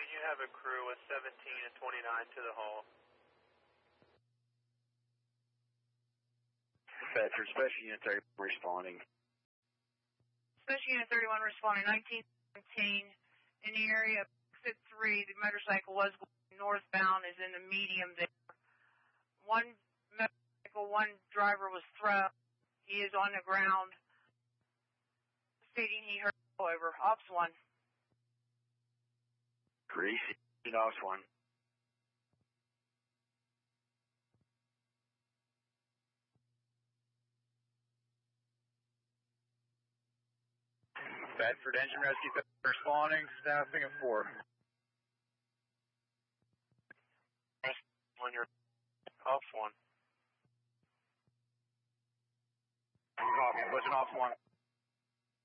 you have a crew with 17 and 29 to the hull. Bedford, Special Unit 30 responding. Special Unit 31 responding, 1917. In the area of exit 3, the motorcycle was northbound, is in the medium there. One motorcycle, one driver was thrown. He is on the ground, stating he heard over. Ops 1. Greasy, Ops 1. Bedford Engine Rescue responding, staffing at 4. When you're Ops 1. Copy, listen, Ops 1.